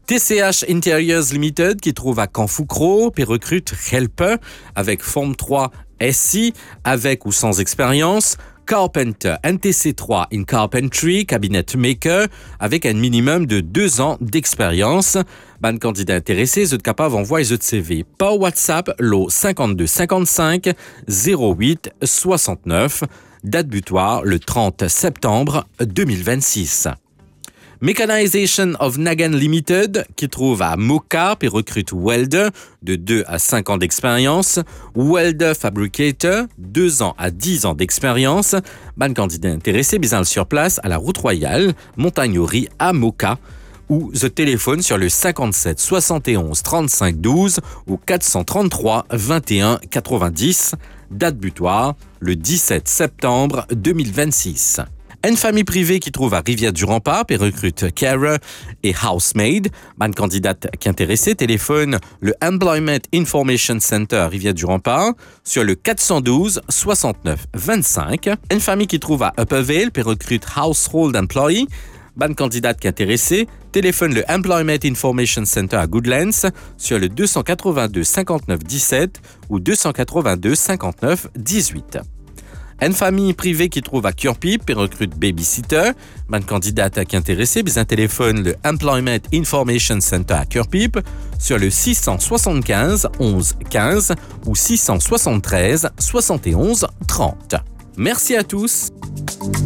TCH Interiors Limited qui trouve à Canfoucro et recrute helper avec Forme 3 SI avec ou sans expérience. Carpenter NTC3 in Carpentry Cabinet Maker avec un minimum de 2 ans d'expérience. Ban candidat intéressé, vous êtes capable d'envoyer votre CV par WhatsApp lo 52 55 08 69. Date butoir le 30 septembre 2026. Mechanization of Nagan Limited qui trouve à Moka et recrute welder de 2 à 5 ans d'expérience, welder fabricator 2 ans à 10 ans d'expérience. Ban candidat intéressé, besoin sur place à la route royale, Montagnerie à Moka ou the téléphone sur le 57 71 35 12 ou 433 21 90. Date butoir le 17 septembre 2026. Une famille privée qui trouve à Rivière-du-Rempart et recrute carer et housemaid. Ban candidate qui est intéressée, téléphone le Employment Information Center Rivière-du-Rempart sur le 412 69 25. Une famille qui trouve à Upper Vale et recrute household employee. Ban candidate qui est intéressée, téléphone le Employment Information Center à Goodlands sur le 282 59 17 ou 282 59 18. Une famille privée qui trouve à Curpip et recrute babysitter. Ban candidate qui est intéressée, besoin téléphone le Employment Information Center à Curpip sur le 675 11 15 ou 673 71 30. Merci à tous.